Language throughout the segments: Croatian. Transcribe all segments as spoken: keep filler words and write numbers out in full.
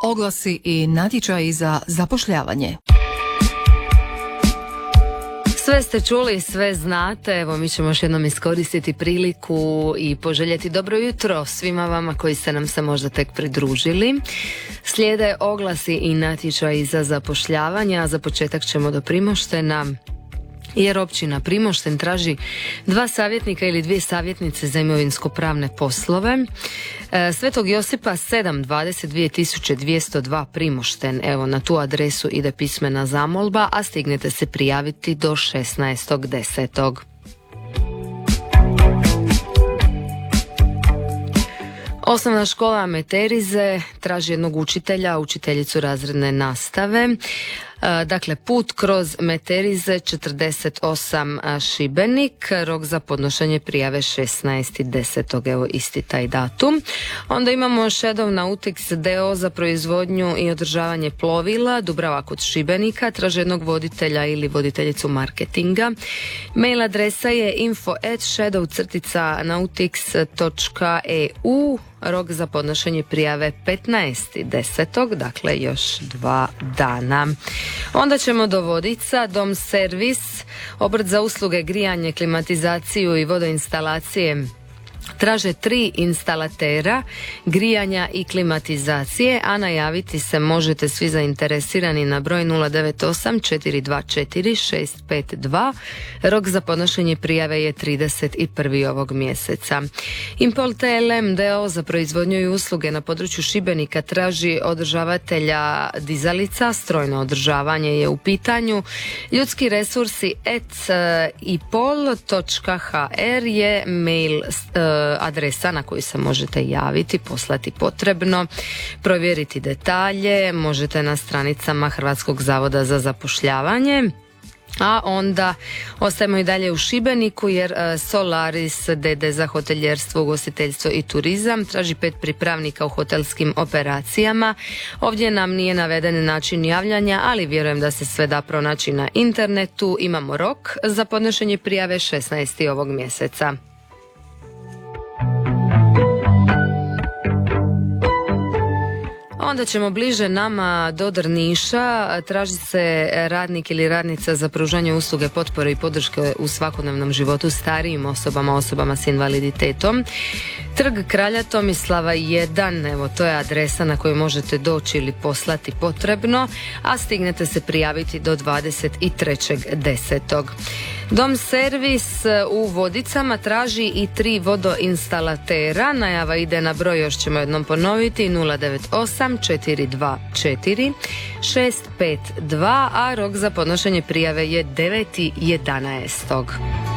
Oglasi i natječaji za zapošljavanje. Sve ste čuli, sve znate, evo mi ćemo još jednom iskoristiti priliku i poželjeti dobro jutro svima vama koji ste nam se možda tek pridružili. Slijede oglasi i natječaji za zapošljavanje, a za početak ćemo do Primoštena, jer općina Primošten traži dva savjetnika ili dvije savjetnice za imovinsko-pravne poslove. Svetog Josipa sedam dvadeset dvije tisuće dvjesto dva Primošten. Evo, na tu adresu ide pismena zamolba, a stignete se prijaviti do šesnaestog desetog Osnovna škola Meterize traži jednog učitelja, učiteljicu razredne nastave. Dakle, put kroz Meterize četrdeset osam Šibenik, rok za podnošenje prijave šesnaesti desetog Evo isti taj datum. Onda imamo Shadow Nautics d o o za proizvodnju i održavanje plovila, Dubrava kod Šibenika, traže jednog voditelja ili voditeljicu marketinga. Mail adresa je info at shadow nautics točka e u, rok za podnošenje prijave petnaesti desetog Dakle, još dva dana. Onda ćemo do Vodica, Dom servis, obrt za usluge grijanje, klimatizaciju i vodoinstalacije. Traže tri instalatera grijanja i klimatizacije, a najaviti se možete svi zainteresirani na broj nula devet osam četiri dva četiri šest pet dva. Rok za podnošenje prijave je trideset prvi ovog mjeseca. Impol T L M d o o za proizvodnju i usluge na području Šibenika traži održavatelja dizalica, strojno održavanje je u pitanju. Ljudski resursi at ipol točka h r je mail adresa na koju se možete javiti, poslati potrebno, provjeriti detalje, možete na stranicama Hrvatskog zavoda za zapošljavanje. A onda ostajemo i dalje u Šibeniku, jer Solaris d d za hoteljerstvo, ugostiteljstvo i turizam traži pet pripravnika u hotelskim operacijama. Ovdje nam nije naveden način javljanja, ali vjerujem da se sve da pronaći na internetu. Imamo rok za podnošenje prijave šesnaesti ovog mjeseca. Onda ćemo bliže nama do Drniša. Traži se radnik ili radnica za pružanje usluge potpore i podrške u svakodnevnom životu starijim osobama, osobama s invaliditetom. Trg Kralja Tomislava jedan, evo to je adresa na koju možete doći ili poslati potrebno, a stignete se prijaviti do dvadeset trećeg desetog Dom servis u Vodicama traži i tri vodoinstalatera. Najava ide na broj, još ćemo jednom ponoviti, nula devet osam četiri dva četiri šest pet dva, a rok za podnošenje prijave je deveti jedanaesti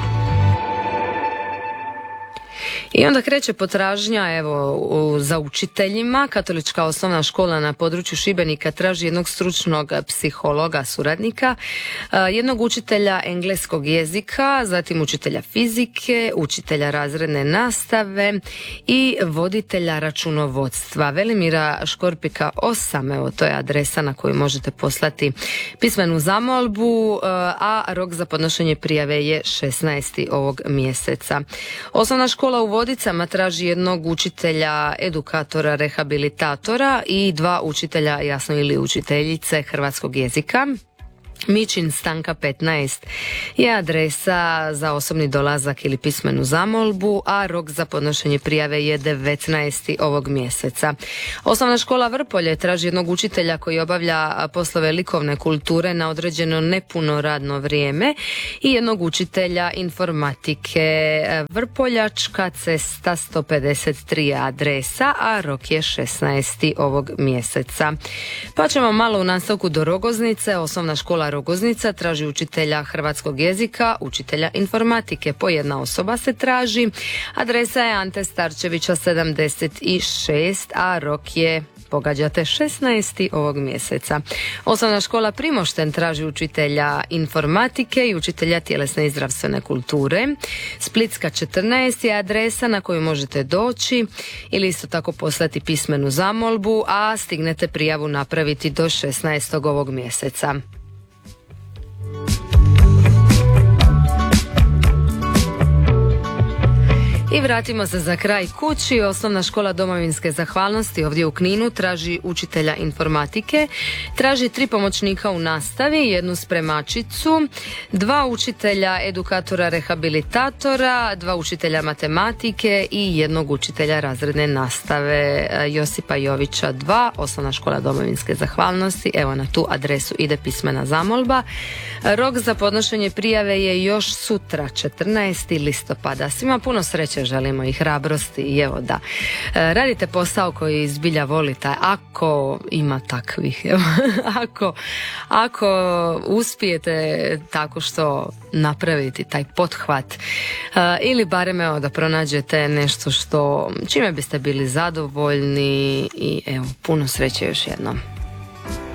I onda kreće potražnja evo za učiteljima. Katolička osnovna škola na području Šibenika traži jednog stručnog psihologa, suradnika, jednog učitelja engleskog jezika, zatim učitelja fizike, učitelja razredne nastave i voditelja računovodstva. Velimira Škorpika osam, evo to je adresa na koju možete poslati pismenu zamolbu, a rok za podnošenje prijave je šesnaesti ovog mjeseca. Osnovna škola u Vodicama traži jednog učitelja, edukatora, rehabilitatora i dva učitelja, jasno ili učiteljice hrvatskog jezika. Mičin Stanka petnaest je adresa za osobni dolazak ili pismenu zamolbu, a rok za podnošenje prijave je devetnaesti ovog mjeseca. Osnovna škola Vrpolje traži jednog učitelja koji obavlja poslove likovne kulture na određeno nepuno radno vrijeme i jednog učitelja informatike. Vrpoljačka cesta sto pedeset tri adresa, a rok je šesnaesti ovog mjeseca. Pa ćemo malo u nastavku do Rogoznice. Osnovna škola Rogoznica traži učitelja hrvatskog jezika, učitelja informatike. Po jedna osoba se traži. Adresa je Ante Starčevića sedamdeset šest, a rok je, pogađate, šesnaesti ovog mjeseca. Osnovna škola Primošten traži učitelja informatike i učitelja tjelesne i zdravstvene kulture. Splitska četrnaest je adresa na koju možete doći ili isto tako poslati pismenu zamolbu, a stignete prijavu napraviti do šesnaestog ovog mjeseca. I vratimo se za kraj kući. Osnovna škola domovinske zahvalnosti ovdje u Kninu traži učitelja informatike, traži tri pomoćnika u nastavi, jednu spremačicu, dva učitelja edukatora rehabilitatora, dva učitelja matematike i jednog učitelja razredne nastave. Josipa Jovića dva, Osnovna škola domovinske zahvalnosti. Evo, na tu adresu ide pismena zamolba. Rok za podnošenje prijave je još sutra, četrnaesti listopada. Svima puno sreće želimo i hrabrosti i evo da radite posao koji zbilja volite, ako ima takvih, evo, ako, ako uspijete tako što napraviti taj pothvat ili barem evo da pronađete nešto što čime biste bili zadovoljni i evo puno sreće još jednom.